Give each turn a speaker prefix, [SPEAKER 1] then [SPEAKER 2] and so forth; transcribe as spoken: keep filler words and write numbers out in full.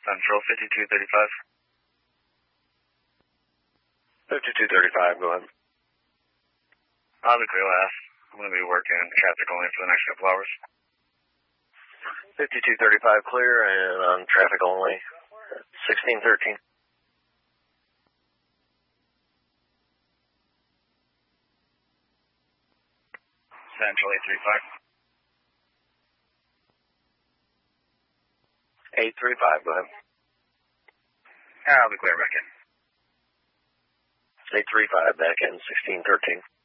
[SPEAKER 1] Central fifty-two thirty-five.
[SPEAKER 2] fifty-two thirty-five, go ahead.
[SPEAKER 1] I'll be clear last. I'm going to be working traffic only for the next couple hours.
[SPEAKER 2] fifty-two thirty-five clear and on traffic only. sixteen thirteen.
[SPEAKER 1] Central eight three five.
[SPEAKER 2] eight three five, go ahead.
[SPEAKER 1] I'll be clear back in.
[SPEAKER 2] eight three five back in, sixteen thirteen.